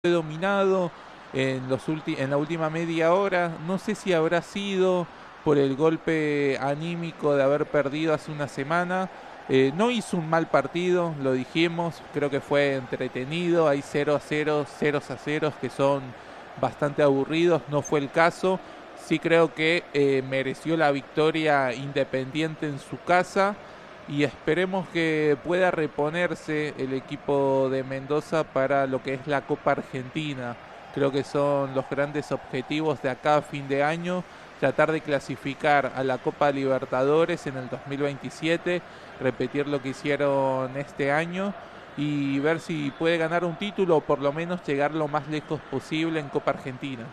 dominado en la última media hora. No sé si habrá sido por el golpe anímico de haber perdido hace una semana. No hizo un mal partido, lo dijimos, creo que fue entretenido. Hay 0-0, 0-0 que son bastante aburridos, no fue el caso. Sí creo que mereció la victoria Independiente en su casa y esperemos que pueda reponerse el equipo de Mendoza para lo que es la Copa Argentina. Creo que son los grandes objetivos de acá a fin de año, tratar de clasificar a la Copa Libertadores en el 2027, repetir lo que hicieron este año y ver si puede ganar un título o por lo menos llegar lo más lejos posible en Copa Argentina.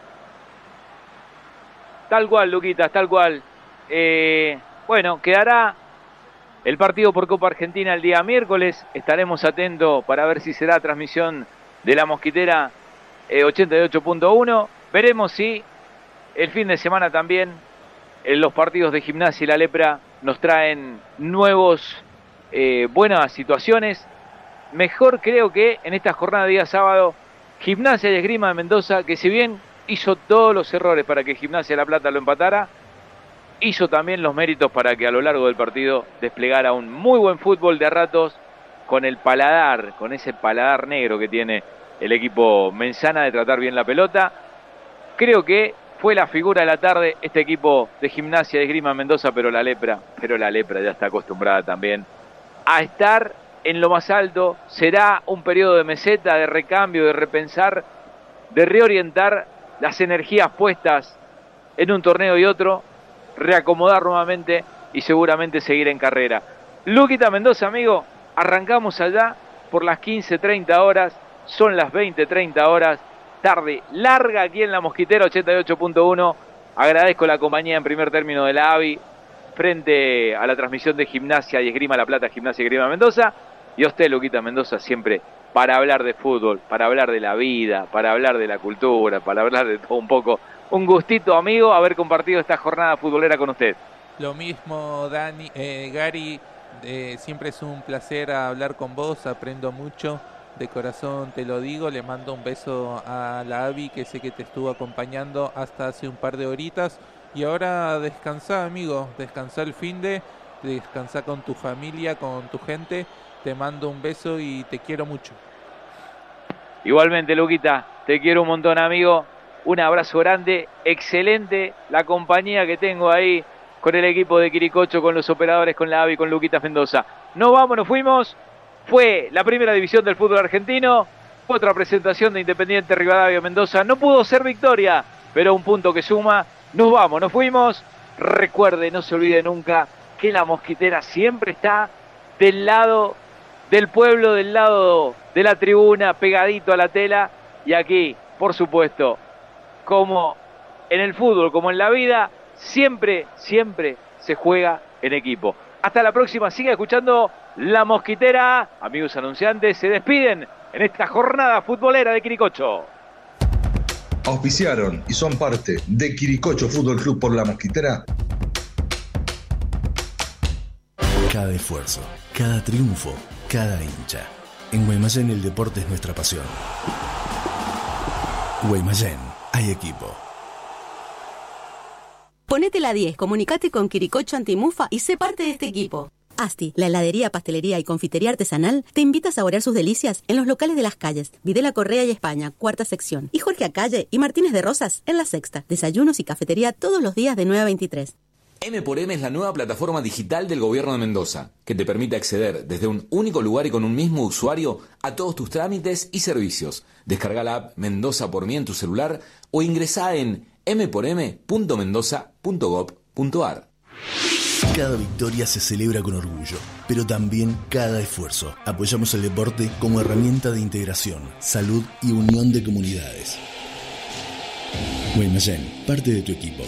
Tal cual, Luquitas, tal cual. Bueno, quedará el partido por Copa Argentina el día miércoles. Estaremos atentos para ver si será transmisión de la Mosquitera 88.1. Veremos si el fin de semana también los partidos de Gimnasia y La Lepra nos traen buenas situaciones. Mejor creo que en esta jornada de día sábado, Gimnasia y Esgrima de Mendoza, que si bien hizo todos los errores para que Gimnasia de La Plata lo empatara, hizo también los méritos para que a lo largo del partido desplegara un muy buen fútbol de a ratos con el paladar, con ese paladar negro que tiene el equipo menzana de tratar bien la pelota. Creo que fue la figura de la tarde este equipo de Gimnasia de Esgrima Mendoza, pero la lepra ya está acostumbrada también a estar en lo más alto. Será un periodo de meseta, de recambio, de repensar, de reorientar las energías puestas en un torneo y otro, reacomodar nuevamente y seguramente seguir en carrera. Luquita Mendoza, amigo, arrancamos allá por las 15:30 horas, son las 20:30 horas, tarde larga aquí en la Mosquitera 88.1. Agradezco la compañía en primer término de la AVI frente a la transmisión de Gimnasia y Esgrima La Plata, Gimnasia y Esgrima Mendoza, y a usted, Luquita Mendoza, siempre para hablar de fútbol, para hablar de la vida, para hablar de la cultura, para hablar de todo un poco. Un gustito, amigo, haber compartido esta jornada futbolera con usted. Lo mismo, Dani, Gary, siempre es un placer hablar con vos, aprendo mucho, de corazón te lo digo. Le mando un beso a la Avi, que sé que te estuvo acompañando hasta hace un par de horitas, y ahora descansá, amigo, descansá el finde, descansá con tu familia, con tu gente. Te mando un beso y te quiero mucho. Igualmente, Luquita, te quiero un montón, amigo. Un abrazo grande, excelente la compañía que tengo ahí con el equipo de Quiricocho, con los operadores, con la AVI, con Luquita Mendoza. Nos vamos, nos fuimos. Fue la primera división del fútbol argentino. Otra presentación de Independiente Rivadavia Mendoza. No pudo ser victoria, pero un punto que suma. Nos vamos, nos fuimos. Recuerde, no se olvide nunca que la Mosquitera siempre está del lado del pueblo, del lado de la tribuna, pegadito a la tela. Y aquí, por supuesto, como en el fútbol, como en la vida, siempre se juega en equipo. Hasta la próxima, siga escuchando La Mosquitera. Amigos anunciantes, se despiden en esta jornada futbolera de Quiricocho. Auspiciaron y son parte de Quiricocho Fútbol Club por La Mosquitera. Cada esfuerzo, cada triunfo, cada hincha. En Guaymallén el deporte es nuestra pasión. Guaymallén, hay equipo. Ponete la 10, comunicate con Quiricocho Antimufa y sé parte de este equipo. Asti, la heladería, pastelería y confitería artesanal, te invita a saborear sus delicias en los locales de Las Calles, Videla Correa y España, cuarta sección, y Jorge Acalle y Martínez de Rosas en la sexta. Desayunos y cafetería todos los días de 9 a 23. M×M es la nueva plataforma digital del Gobierno de Mendoza, que te permite acceder desde un único lugar y con un mismo usuario a todos tus trámites y servicios. Descarga la app Mendoza por mí en tu celular o ingresá en m4m.mendoza.gov.ar. Cada victoria se celebra con orgullo, pero también cada esfuerzo. Apoyamos el deporte como herramienta de integración, salud y unión de comunidades. Guaymallén, parte de tu equipo.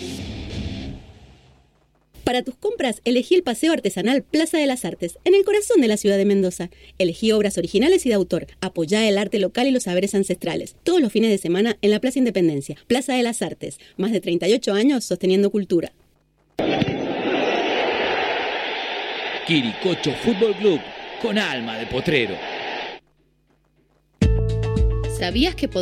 Para tus compras, elegí el Paseo Artesanal Plaza de las Artes, en el corazón de la ciudad de Mendoza. Elegí obras originales y de autor. Apoyá el arte local y los saberes ancestrales. Todos los fines de semana en la Plaza Independencia. Plaza de las Artes. Más de 38 años sosteniendo cultura. Quiricocho Fútbol Club, con alma de potrero. ¿Sabías que podés